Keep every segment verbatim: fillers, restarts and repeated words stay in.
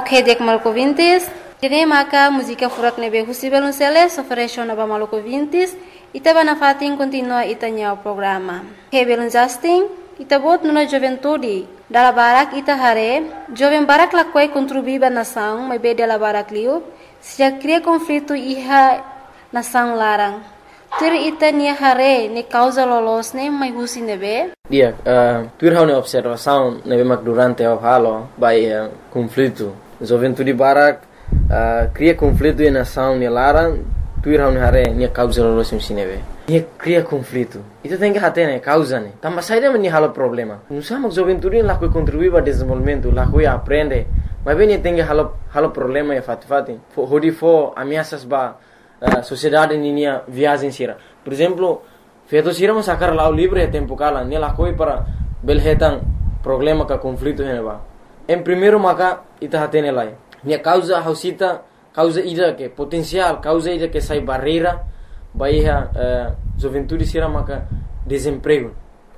Ok, dek Maluku Vintis. Jadi maka música furak nebe husi belunceles ofereció naba Maluku Vintis. Ita bana fatin continua ita o programa. Ok, belun Justin. Ita bot nuna juventude. Dala barak ita hare. Joven barak lakwai contribuiba nação, mas be dala barak liu. Se já cria conflito iha nação larang. Tur ita nia hare ne causa lolos ne mai husi nebe. Dia, uh, tur hau ne observação nebe mak durante o halo by uh, conflito. Juventude barak uh, cria conflito e nação ne larang. Tur hau ne hare nia causa lolos ne nebe. Nia cria conflito. Ita tem que hate ne causa ne. Tamba saída me ni halo problema. Não sama juventude lá que contribui para desenvolvimento, lá que aprende. Mas bem tem que halo halo problema e fati fati. Hodi fo ameaças ba Uh, sociedade ninia viagem sira. Por exemplo, feito sira mo sacar lá o livre é tempo cala, nela coi para belhetan problema ka conflito heneba. Em primeiro maka ita hatene lai. Nia causa hausita, causa ida que potencial, causa ida que sai barreira, baiha uh, juventude sira maka desemprego.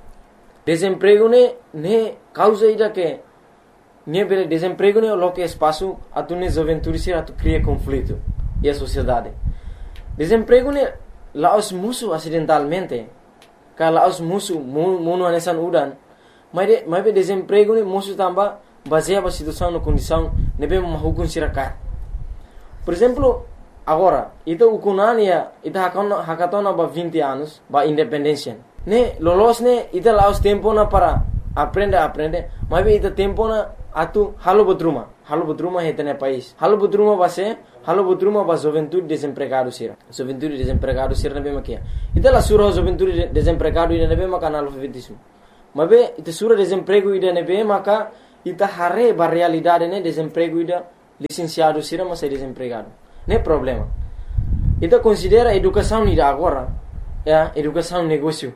Desemprego ne ne causa ida que ne bele desemprego ne lo que espaço atune juventude sira tu cria conflito e a sociedade. Desemprego ne laos musuh acidentalmente. Ka laos musuh muno anesan udan. Mas de, mas be desemprego ne musuh tamba baseia ba situação no condição nebe mahukun sirakat. Por exemplo, agora, ita ukunania ita hakona hakatona ba vinte anos ba independência. Ne lolos ne ita laos tempo na para aprende aprende, mas be ita tempo na atu halo botruma. Halo botruma hetene país. Halo botruma base Halo botruma ba juventude desempregado sira. Juventude desempregado sira nabe makia. Ita la sura juventude desempregado ida nabe maka analfabetismo. Mabe ita sura desemprego ida nabe maka ita hare ba realidade ne desemprego ida licenciado sira mas desempregado. Ne problema. Ita considera educação ida agora, ya, educação negócio.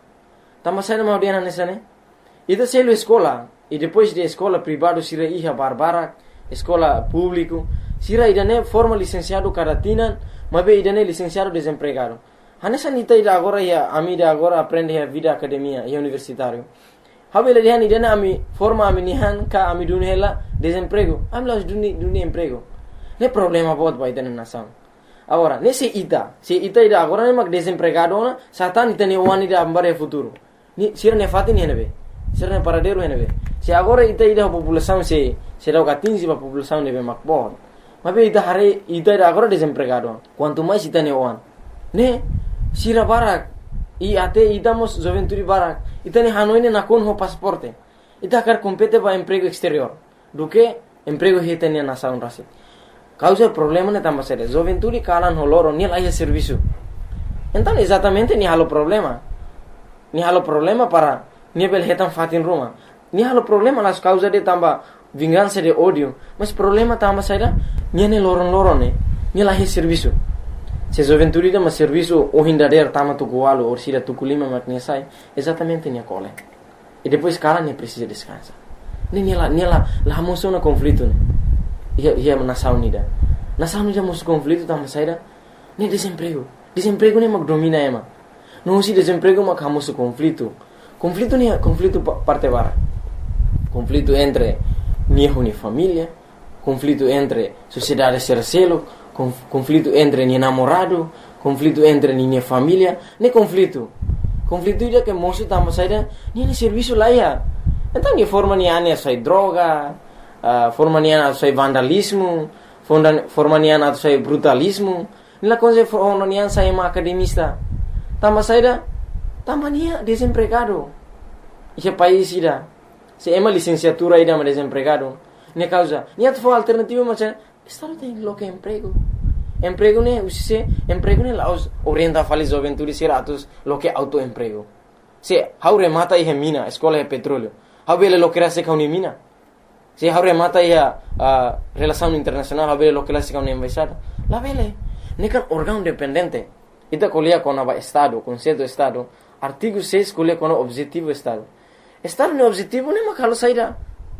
Tama sai ma dia nessa ne. Ita selo escola e depois de escola privado sira iha barbara, escola público sira idane forma licenciado caratinan, mabe idane licenciado desempregado. Hanesa nita ida agora ya ami ida agora aprende a vida academia e universitário. Habele dihan idane ami forma ami nihan ka ami dunhela desemprego. Ami las duni duni emprego. Ne problema bot ba idane nação. Agora, nesse ita, se ita ida agora ne mak desempregado na, satan ita ne wani ida ambare futuro. Ni sira ne fatin henebe. Sira ne paradero henebe. Se agora ita ida população se se dá o quinze ba população nebe mak bot. Mas ita hari ita agora desempregado. Quanto mais ita ne oan. Ne sira barak i ate ita mos juventude barak. Ita ne hanoine na kon ho pasporte. Ita kar compete ba emprego exterior. Do que emprego hita ne na saun rasi. Causa problema ne tamba sere. Juventude kalan ho loro ni lai serviço. Então exatamente ni halo problema. Ni halo problema para ni bel hetan fatin Roma. Ni halo problema las causa de tamba vingança de ódio, mas problema tamba saída niane loron-loron ne, ni lahi serviço. Se juventude da mas serviço o hindader tama tu coalo ou sira tu culima matnia sai, exatamente nia cole. E depois cara ne precisa descansar. Ne nela nela la moção na conflito ne. Ia ia nação unida. Nação unida moção conflito tamba saída ne desemprego. Desemprego ne mag domina ema. Não se desemprego mag hamoso conflito. Conflito ne conflito parte bara. Conflito entre nia uni família, conflito entre sociedade sercelo, conf, conflito entre nia namorado, conflito entre nia família, ne conflito. Conflito ida que moço tamba saída, nia ne serviço lá ia. Então ni forma nia ania sai droga, uh, forma nia ania sai vandalismo, forma, forma nia ania sai brutalismo, nila coisa forma nia sai ma academista. Tamba saída, tamba nia desempregado. Esse país ida. Se ema licenciatura ida ma desempregado. Ne causa, ni at for alternativa mas estado tem lo que emprego. Emprego ne usise, emprego ne laos orienta fali juventude seratos lo que autoemprego. Se haure mata e mina, escola e petróleo. Habele lo que era se kauni mina. Se haure mata e a uh, relação internacional, habele lo que la se kauni embaixada. La vele, ne kan órgão dependente. Ita colia com a estado, conceito estado, artigo seis colia com o objetivo estado. Estado no objetivo ne makalo saída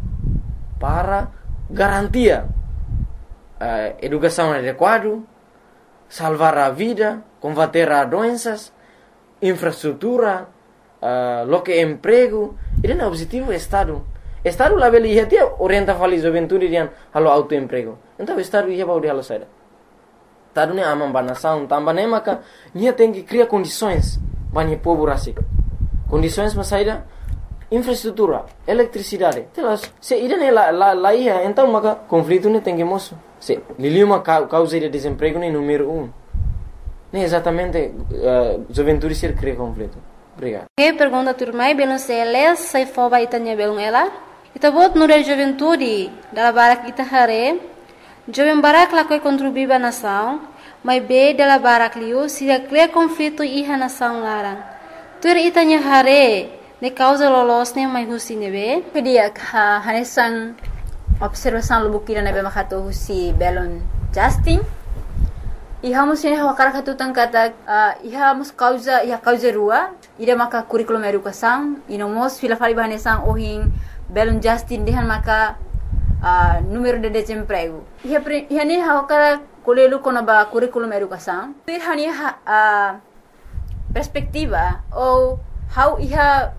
para garantia uh, educação adequada, salvar a vida, combater a doenças, infraestrutura, uh, lo que emprego. Ele é o objetivo do Estado. Estado lá beli ia tia orienta fali juventude dian halo autoemprego. Então estado ia bau dia halo saida. Estado ne amam banação, tambah ne maka nia tem que criar condições bani povo rasik. Condições mas saida infraestrutura, eletricidade. Telas, se ida ne la la la ia, então maka conflito ne tem que moço. Se liliu uma causa de desemprego ne número um. Ne exatamente uh, juventude ser cria conflito. Obrigado. Que pergunta turmai belum seles sai foba itanya belum ela. Ita bot nura juventude dala barak ita hare. Jovem barak la koi contribuir ba nação, mas be dala barak liu se cria conflito iha nação larang. Tur itanya hare ne causa lolos ne mai husi nebe. Pedia ha hanesan observação lubukira nebe makato husi belon Justin. Iha mus ini hawakara katu tangkata uh, iha mus causa iha causa rua ida maka curriculum educação ino mos fila fali bahanesan ohin belum Justin dehan maka uh, número de desemprego iha pre, iha ni hawakara kolelu kona ba curriculum educação iha ni ha, uh, perspectiva ou how iha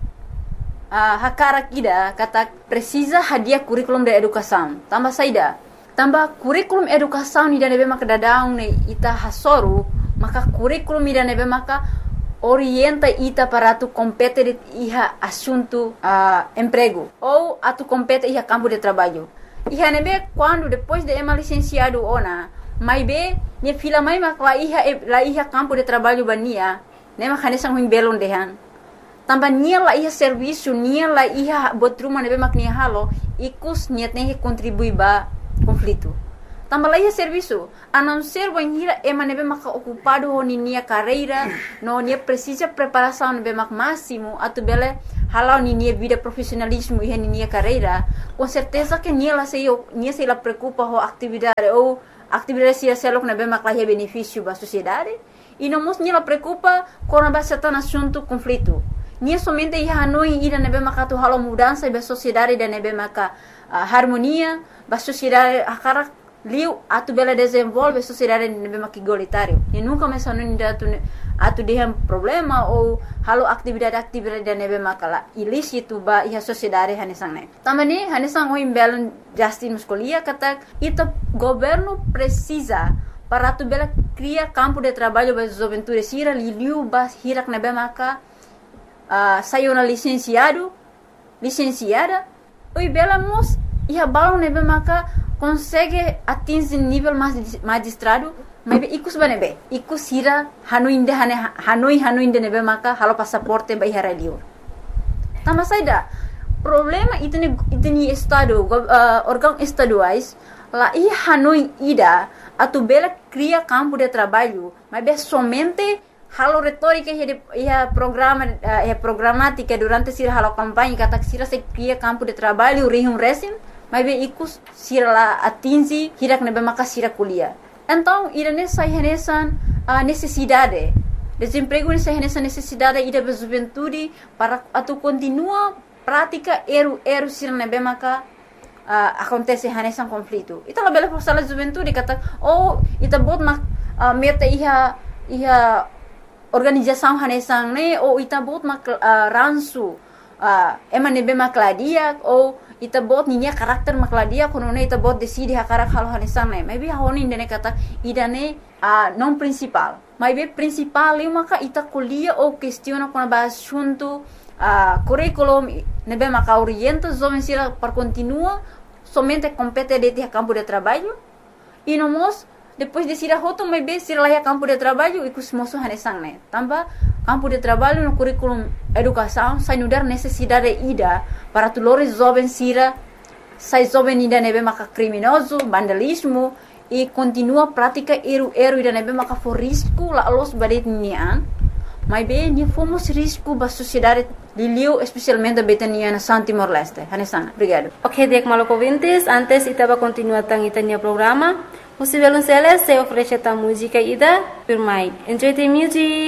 uh, hakara kida kata precisa hadiah curriculum de educação tambah saida tambah kurikulum educação ni dane be maka dadaung ne ita hasoru maka kurikulum ni dane be maka orienta ita para tu compete iha assunto uh, emprego ou atu compete iha campo de trabalho iha nebe quando depois de ema licenciado ona mai be ne fila mai maka iha la iha campo de trabalho bania ne maka ne sang belon dehan tambah nia la iha serviço nia la iha botruma nebe mak nia halo ikus niat ne contribui ba conflito. Tambah lagi serviço, a não ser banhira ema nebe maka ocupado honi nia carreira, no nia precisa preparação nebe mak máximo, atu bele halau ni nia vida profissionalismo e ni nia carreira, com certeza que nia la sei nia sei la preocupa ho atividade ou atividade sia selok nebe mak lahi benefício ba sociedade, e não mos nia la preocupa com a certain assunto conflito. Nia somente ia hanoi ida nebe maka tu halau mudança ba sociedade da nebe maka uh, harmonia ba sociedade akara liu atu bela desenvolve sociedade nebe maka igualitário e nunca mais hanoi da tu atu dehem problema ou halau atividade atividade da nebe maka la ilícito ba ia sociedade hanesang ne tamani hanesang o imbelon Justin muscolia kata ita governo precisa para tu bela cria campo de trabalho ba juventude sira liu ba hirak nebe maka Uh, saiu na licenciado, licenciada, oi bela mos ia balão nebe maka consegue atingir nível mais magistrado, mas be ikus banebe, ikus hira hanuinde hane hanoi hanuinde nebe maka halo passaporte ba ihara liur. Tambah saida problema itu ni itu ni estado uh, órgão estaduais lá ia hanoi ida atu bela cria campo de trabalho, mas be somente halo retórica e a programa e a programática durante sira halo campanha kata sira se cria campo de trabalho rihum resim mas be ikus sira la atingi hirak nebe maka sira kuliah então ira nessa renesan a necessidade desemprego nessa renesan necessidade ida be juventude para atu continua prática eru eru sira nebe maka uh, acontece renesan conflito ita la bela forçala juventude kata oh ita bot mak uh, meta iha iha organização hanesang ne ou ita bot mak uh, ransu uh, ema nebe makladia ou ita bot ninya karakter makladia kono ne ita bot decide hakarak halo hanesang ne maybe honi ndene kata idane uh, non principal maybe principal eu maka ita kuliah ou questiona kono ba assunto uh, curriculum nebe maka orienta jovem sira para continua somente compete de campo de trabalho e no mos depois de sira hoto mai be sira laia campo de trabalho e kus moso hanesang ne tambah campo de trabalho no curriculum educação sai nudar necessidade ida para tulores jovem sira sai jovem ida nebe maka criminoso vandalismo e continua prática eru eru ida nebe maka for risco la los badet nian mai be ni fomos risco ba sociedade liliu especialmente betania na San Timor Leste hanesang obrigado. Ok, dek maloko vintis antes itaba continua tang itanya programa. Musivelun Celes se oferece ta música ida, Pirmai. Enjoy the music!